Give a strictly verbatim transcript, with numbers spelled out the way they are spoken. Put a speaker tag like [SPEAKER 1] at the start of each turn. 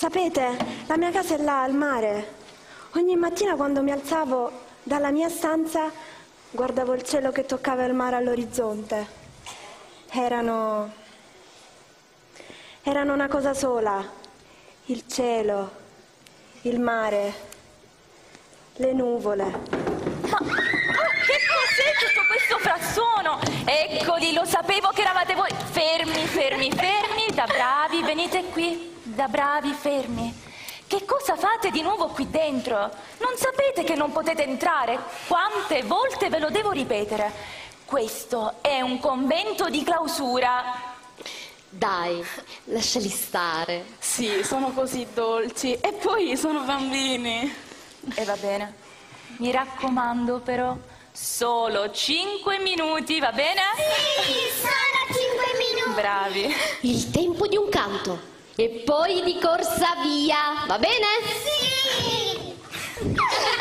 [SPEAKER 1] Sapete, la mia casa è là, al mare. Ogni mattina quando mi alzavo dalla mia stanza guardavo il cielo che toccava il mare all'orizzonte. Erano... erano una cosa sola. Il cielo, il mare, le nuvole.
[SPEAKER 2] Ma che cos'è tutto questo frastuono? Eccoli, lo sapevo che eravate voi. Fermi, fermi, fermi, da bravi, venite qui, da bravi, fermi. Che cosa fate di nuovo qui dentro? Non sapete che non potete entrare? Quante volte ve lo devo ripetere? Questo è un convento di clausura.
[SPEAKER 3] Dai, lasciali stare.
[SPEAKER 4] Sì, sono così dolci. E poi sono bambini.
[SPEAKER 2] E va bene. Mi raccomando però, solo cinque minuti, va bene?
[SPEAKER 5] Sì, solo cinque minuti.
[SPEAKER 2] Bravi.
[SPEAKER 3] Il tempo di un canto. E poi di corsa via, va bene?
[SPEAKER 5] Sì.